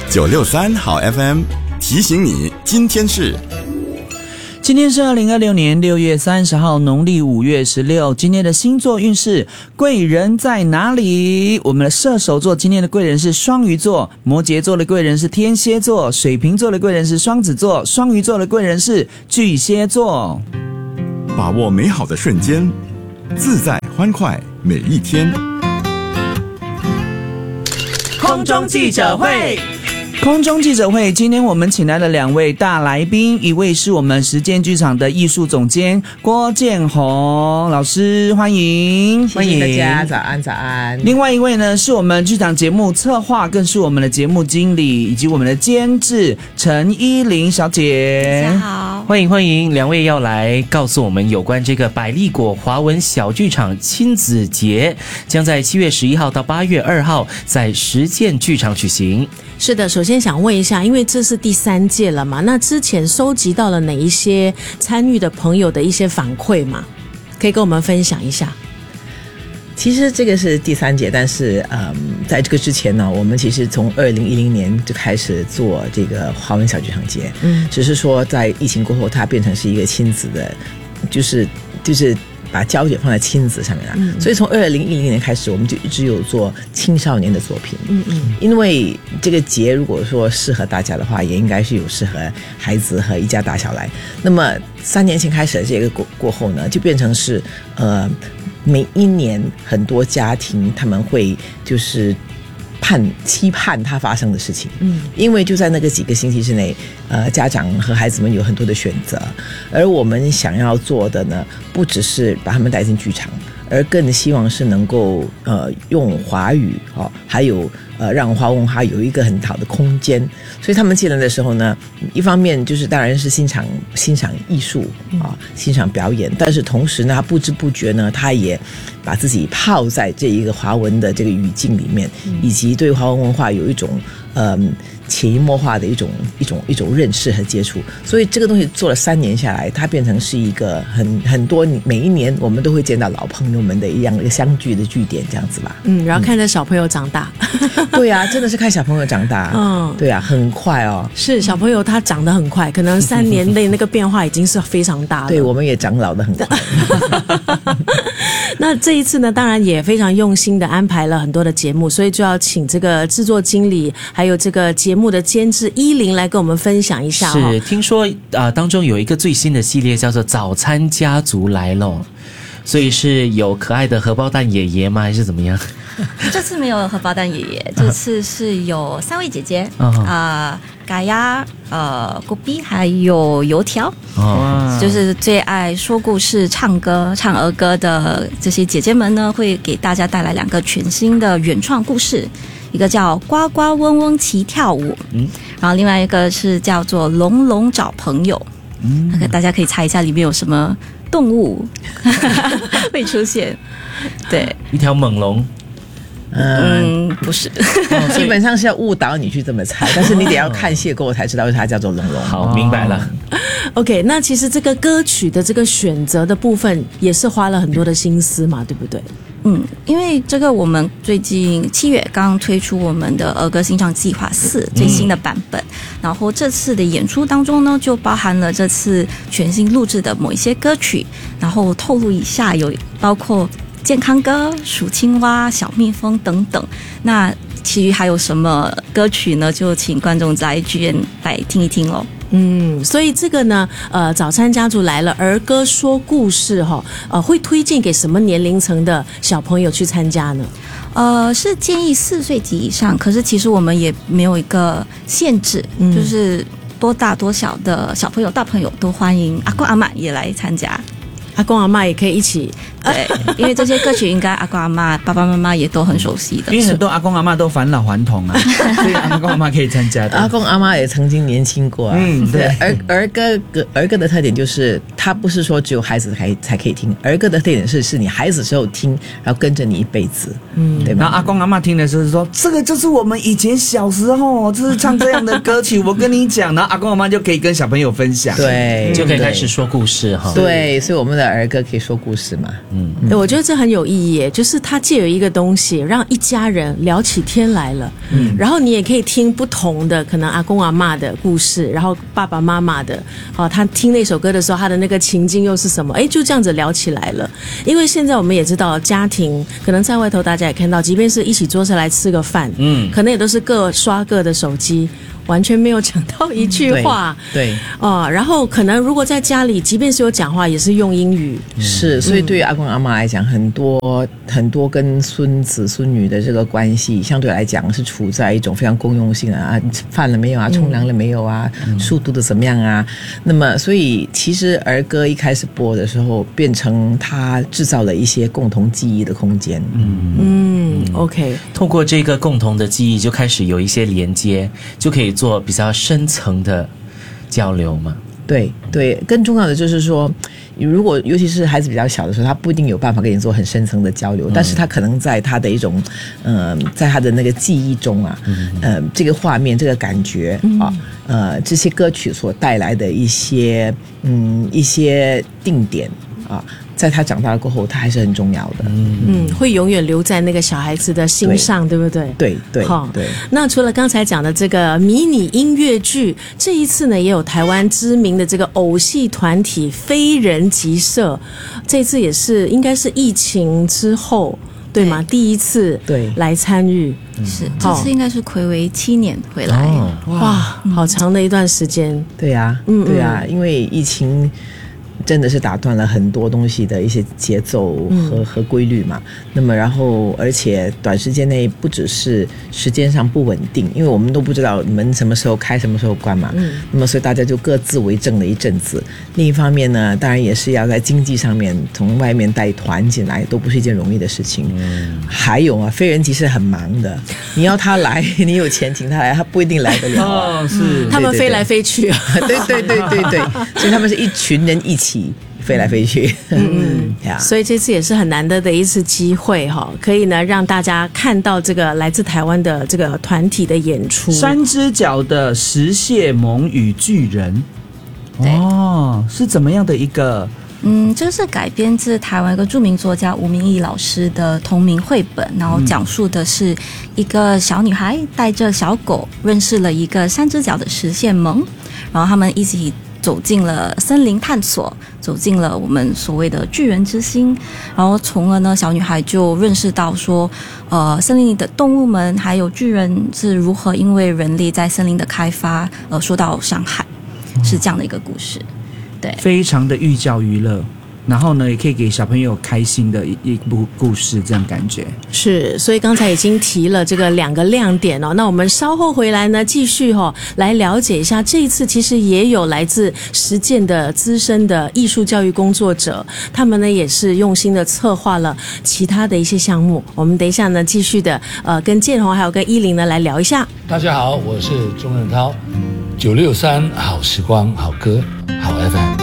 963好 FM 提醒你，今天是 2026年6月30号，农历5月16。今天的星座运势，贵人在哪里？我们的射手座今天的贵人是双鱼座，摩羯座的贵人是天蝎座，水瓶座的贵人是双子座，双鱼座的贵人是巨蟹座。 把握美好的瞬间，自在欢快每一天。 空中记者会。空中记者会，今天我们请来了2位大来宾，一位是我们实践剧场的艺术总监郭建宏老师，欢迎， 谢谢大家，早安早安。 另外一位呢，是我们剧场节目策划，更是我们的节目经理以及我们的监制陈依琳小姐。 大家好， 欢迎2位要来告诉我们有关这个百丽果华文小剧场亲子节，将在7月11号到8月2号在实践剧场举行。 是的，首先想问一下，因为这是第3届了嘛，那之前收集到了哪一些参与的朋友的一些反馈嘛？可以跟我们分享一下。 其实这个是第3届，但是在这个之前呢，我们其实从2010年就开始做这个华文小剧场节，只是说在疫情过后，它变成是一个亲子的，就是把焦点放在亲子上面了，所以从2010年开始，我们就一直有做青少年的作品。因为这个节如果说适合大家的话，也应该是有适合孩子和一家大小来。那么3年前开始的这个过后呢，就变成是每一年很多家庭他们会就是期盼它发生的事情，因为就在那个几个星期之内，家长和孩子们有很多的选择，而我们想要做的呢，不只是把他们带进剧场，而更希望是能够用华语还有让华文化有一个很好的空间。所以他们进来的时候呢，一方面就是当然是欣赏艺术欣赏表演，但是同时呢，他不知不觉呢，他也把自己泡在这一个华文的这个语境里面，以及对华文文化有一种潜移默化的一种认识和接触。所以这个东西做了3年下来，它变成是一个很多每一年我们都会见到老朋友们的一个相聚的据点，这样子吧。 然后看着小朋友长大。 对啊，真的是看小朋友长大。对啊，很快哦。 是小朋友他长得很快，可能3年内那个变化已经是非常大了。 对，我们也长老得很快。 那这一次呢，当然也非常用心的安排了很多的节目，所以就要请这个制作经理还有这个节目的监制依琳来跟我们分享一下。 是，听说当中有一个最新的系列叫做早餐家族来咯，所以是有可爱的荷包蛋爷爷吗？还是怎么样？ 这次没有荷包蛋爷爷，这次是有3位姐姐嘎呀、果比还有油条，就是最爱说故事、唱儿歌的这些姐姐们呢，会给大家带来2个全新的原创故事，一个叫呱呱嗡嗡齐跳舞，然后另外一个是叫做龙龙找朋友，大家可以猜一下里面有什么动物会出现。对， 一条猛龙。 不是， 基本上是要误导你去这么猜，但是你得要看邂逅才知道它叫做龙龙。 好，明白了。 OK， 那其实这个歌曲的这个选择的部分也是花了很多的心思嘛，对不对？ 因为这个我们最近7月刚推出我们的儿歌欣赏计划4最新的版本，然后这次的演出当中呢，就包含了这次全新录制的某一些歌曲，然后透露一下有包括健康歌、数青蛙、小蜜蜂等等。那其余还有什么歌曲呢？就请观众在剧院来听一听咯。 所以这个呢，早餐家族来了儿歌说故事会推荐给什么年龄层的小朋友去参加呢？ 是建议4岁及以上，可是其实我们也没有一个限制，就是多大多小的小朋友、大朋友都欢迎，阿公阿嬷也来参加。 阿公阿嬷也可以一起， 对，因为这些歌曲应该阿公阿嬷、爸爸妈妈也都很熟悉的， 因为很多阿公阿嬷都返老还童啊，所以阿公阿嬷可以参加的。 阿公阿嬷也曾经年轻过啊。对，儿歌的特点就是它不是说只有孩子才可以听，儿歌的特点是你孩子时候听，然后跟着你一辈子，对吗？ 然后阿公阿嬷听的时候说，这个就是我们以前小时候就是唱这样的歌曲，我跟你讲，然后阿公阿嬷就可以跟小朋友分享， 对， 就可以开始说故事哈。 对，所以我们的儿歌可以说故事嘛。 我觉得这很有意义耶，就是他借有一个东西让一家人聊起天来了。然后你也可以听不同的可能阿公阿嬷的故事，然后爸爸妈妈的，他听那首歌的时候他的那个情境又是什么，就这样子聊起来了。因为现在我们也知道家庭可能在外头大家也看到，即便是一起坐下来吃个饭，可能也都是各刷各的手机，完全没有讲到一句话。 对然后可能如果在家里即便是有讲话也是用英语。 是，所以对于阿公阿嬷来讲，很多跟孙子孙女的这个关系相对来讲是处在一种非常公用性的吃饭了没有啊，冲凉了没有啊，书读的怎么样啊。那么所以其实儿歌一开始播的时候变成它制造了一些共同记忆的空间。 OK， 透过这个共同的记忆就开始有一些连接，就可以做比较深层的交流嘛。 对，更重要的就是说，如果尤其是孩子比较小的时候，他不一定有办法跟你做很深层的交流，但是他可能在他的一种在他的那个记忆中这个画面这个感觉这些歌曲所带来的一些定点在他长大了过后，他还是很重要的。 会永远留在那个小孩子的心上，对不对？ 对。 那除了刚才讲的这个迷你音乐剧，这一次呢，也有台湾知名的这个偶戏团体非人即社，这次也是应该是疫情之后，对吗？第一次来参与。 是，这次应该是睽违7年回来。 哇，好长的一段时间。 对呀，因为疫情真的是打断了很多东西的一些节奏和规律嘛。那么然后而且短时间内不只是时间上不稳定，因为我们都不知道门什么时候开什么时候关嘛。那么所以大家就各自为政了一阵子。另一方面呢，当然也是要在经济上面从外面带团进来，都不是一件容易的事情。还有非人即是很忙的，你要他来，你有钱请他来，他不一定来得了。 是他们飞来飞去。 对，所以他们是一群人一起飞来飞去。 所以这次也是很难得的一次机会可以呢让大家看到这个来自台湾的这个团体的演出。 3只脚的石蟹萌与巨人。是怎么样的一个？ 这是改编自台湾一个著名作家吴明益老师的同名绘本，然后讲述的是一个小女孩带着小狗认识了一个3只脚的石蟹萌，然后他们一起走进了森林探索，走进了我们所谓的巨人之心，然后从而呢，小女孩就认识到说，森林里的动物们还有巨人是如何因为人类在森林的开发而受到伤害，是这样的一个故事。对， 非常的寓教于乐。然后呢，也可以给小朋友开心的一部故事，这样感觉是。所以刚才已经提了这个2个亮点那我们稍后回来呢，继续来了解一下。这一次其实也有来自实践的资深的艺术教育工作者，他们呢也是用心的策划了其他的一些项目。我们等一下呢，继续的跟建宏还有跟依林呢来聊一下。 大家好，我是钟仁涛，963好时光好歌好 FM。